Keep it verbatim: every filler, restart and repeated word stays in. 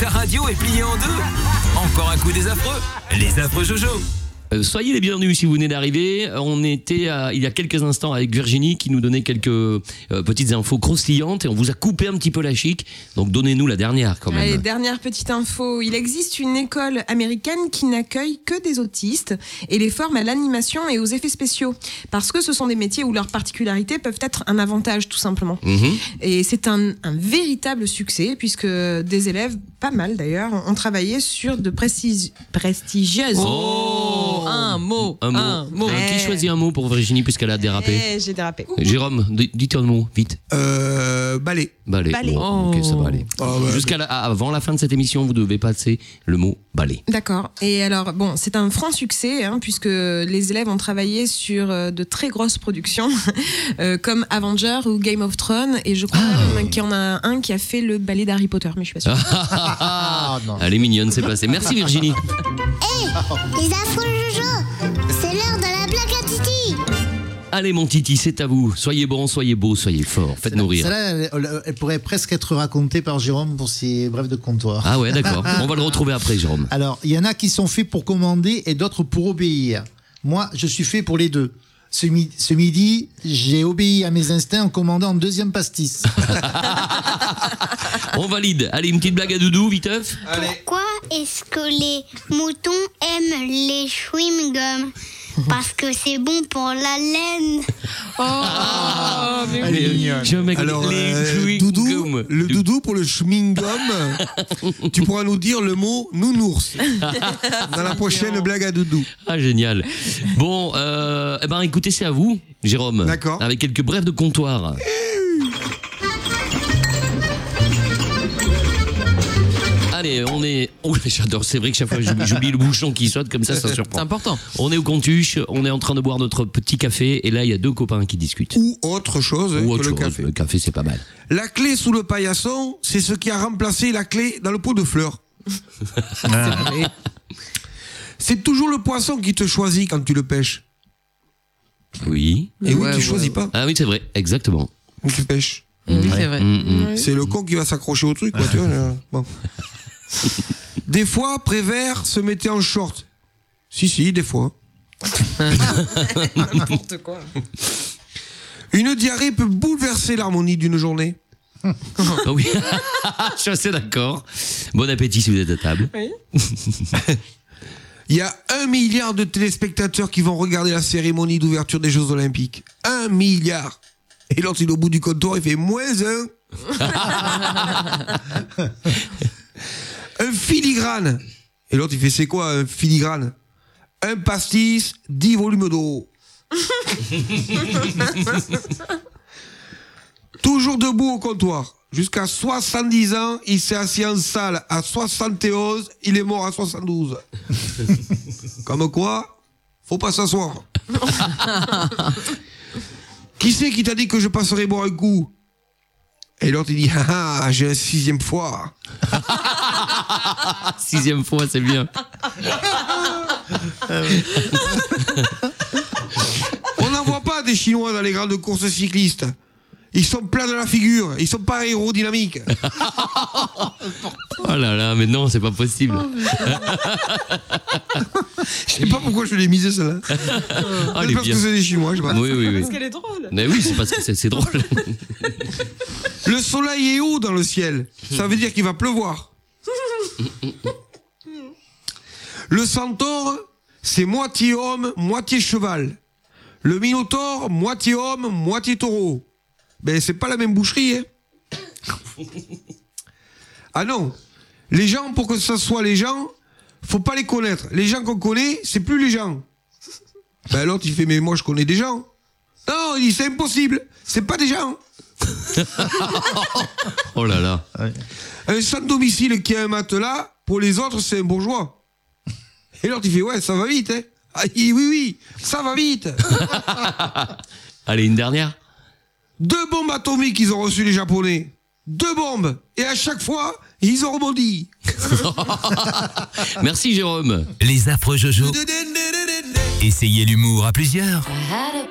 Ta radio est pliée en deux. Encore un coup des affreux. Les affreux Jojo. Euh, soyez les bienvenus si vous venez d'arriver. On était à, il y a quelques instants avec Virginie qui nous donnait quelques euh, petites infos croustillantes et on vous a coupé un petit peu la chic. Donc donnez-nous la dernière quand même. Allez, dernière petite info. Il existe une école américaine qui n'accueille que des autistes et les forme à l'animation et aux effets spéciaux. Parce que ce sont des métiers où leurs particularités peuvent être un avantage tout simplement. Mmh. Et c'est un, un véritable succès puisque des élèves, pas mal d'ailleurs, ont travaillé sur de prestige, prestigieuses... Oh Un mot, un mot. Un mot. Euh, qui choisit un mot pour Virginie puisqu'elle a dérapé? Eh, j'ai dérapé. Jérôme, d- dites un mot, vite. Euh, balai. Balai. Balai. Bon, ok, ça va aller. Oh, ouais. Jusqu'à la, avant la fin de cette émission, vous devez passer le mot balai. D'accord. Et alors, bon, c'est un franc succès, hein, puisque les élèves ont travaillé sur euh, de très grosses productions, euh, comme Avengers ou Game of Thrones, et je crois ah. qu'il y en a un qui a fait le ballet d'Harry Potter, mais je suis pas sûre. Ah, non. Elle est mignonne, c'est passé. Merci Virginie. Hé, hey, les affreux Jojo, c'est l'heure de la blague à Titi. Allez mon Titi, c'est à vous. Soyez bon, soyez beau, soyez fort. Faites-nous rire. Celle-là, elle, elle pourrait presque être racontée par Jérôme pour ses brefs de comptoir. Ah ouais, d'accord. On va le retrouver après, Jérôme. Alors, il y en a qui sont faits pour commander et d'autres pour obéir. Moi, je suis fait pour les deux. Ce midi, ce midi j'ai obéi à mes instincts en commandant un deuxième pastis. On valide. Allez, une petite blague à Doudou, viteuf. Allez. Pourquoi est-ce que les moutons aiment les chewing-gums? Parce que c'est bon pour la laine. Oh, ah, mais oui. Je mec, Alors, les euh, Doudou, le Doudou pour le chewing-gum, tu pourras nous dire le mot nounours dans la prochaine blague à Doudou. Ah, génial. Bon, euh, eh ben, écoutez, c'est à vous, Jérôme. D'accord. Avec quelques brefs de comptoir. Allez, on est... Oh, j'adore, c'est vrai que chaque fois j'oublie, j'oublie le bouchon qui saute comme ça, ça surprend. C'est important. On est au Contuche, on est en train de boire notre petit café et là il y a deux copains qui discutent. Ou autre chose Ou que autre le chose, café. le café c'est pas mal. La clé sous le paillasson, c'est ce qui a remplacé la clé dans le pot de fleurs. C'est toujours le poisson qui te choisit quand tu le pêches. Oui. Et Ouais, oui, tu ouais, choisis ouais. pas. Ah oui, c'est vrai, exactement. Quand tu pêches. Oui, c'est vrai. Mmh, mmh. C'est le con qui va s'accrocher au truc, quoi, tu vois. euh, Bon. Des fois, Prévert se mettait en short. Si, si, des fois. N'importe quoi. Une diarrhée peut bouleverser l'harmonie d'une journée. Ah oui, je suis assez d'accord. Bon appétit si vous êtes à table. Oui. Il y a un milliard de téléspectateurs qui vont regarder la cérémonie d'ouverture des Jeux Olympiques. Un milliard. Et l'autre, il est au bout du comptoir, il fait moins un. Un filigrane. Et l'autre, il fait c'est quoi un filigrane? Un pastis, dix volumes d'eau. Toujours debout au comptoir. Jusqu'à soixante-dix ans, il s'est assis en salle à soixante et onze, il est mort à soixante-douze. Comme quoi, faut pas s'asseoir. Qui c'est qui t'a dit que je passerais boire un coup? Et l'autre il dit ah, ah j'ai un sixième foie. Sixième fois, c'est bien. On n'en voit pas des Chinois dans les grandes courses cyclistes. Ils sont plats de la figure, ils sont pas aérodynamiques. Oh là là, mais non, c'est pas possible. Je sais pas pourquoi je l'ai misé celle-là. Oh, elle est parce bien. que c'est des Chinois, je sais pas. Oui, oui, oui. Parce qu'elle est drôle. Mais oui, c'est parce que c'est, c'est drôle. Le soleil est haut dans le ciel. Ça veut dire qu'il va pleuvoir. Le centaure, c'est moitié homme, moitié cheval. Le minotaure, moitié homme, moitié taureau. Ben, c'est pas la même boucherie, hein. Ah non. Les gens, pour que ça soit les gens, faut pas les connaître. Les gens qu'on connaît, c'est plus les gens. Ben, l'autre, il fait, mais moi, je connais des gens. Non, il dit, c'est impossible. C'est pas des gens. Oh là là. Un sans domicile qui a un matelas, pour les autres, c'est un bourgeois. Et l'autre, il fait, ouais, ça va vite, hein. Ah, il dit, oui, oui, ça va vite. Allez, une dernière. Deux bombes atomiques qu'ils ont reçues les Japonais. Deux bombes. Et à chaque fois, ils ont rebondi. Merci Jérôme. Les affreux Jojo. Essayez l'humour à plusieurs.